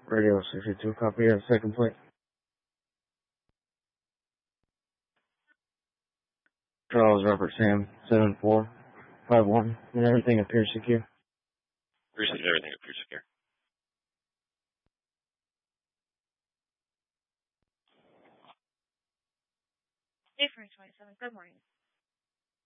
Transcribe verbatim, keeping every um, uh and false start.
Radio sixty-two, copy of second plate. Charles Robert Sam, seven four five one, and everything appears secure. Received, everything appears secure. April twenty-seventh, good morning.